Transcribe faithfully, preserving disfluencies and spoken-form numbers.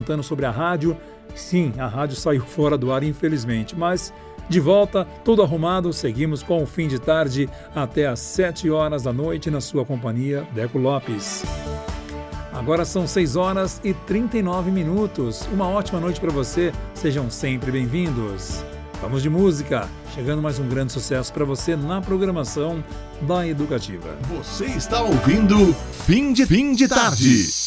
perguntando sobre a rádio. Sim, a rádio saiu fora do ar, infelizmente, mas de volta, tudo arrumado, seguimos com o Fim de Tarde até às sete horas da noite na sua companhia, Deco Lopes. Agora são seis horas e trinta e nove minutos. Uma ótima noite para você, sejam sempre bem-vindos. Vamos de música, chegando mais um grande sucesso para você na programação da Educativa. Você está ouvindo Fim de, Fim de Tarde.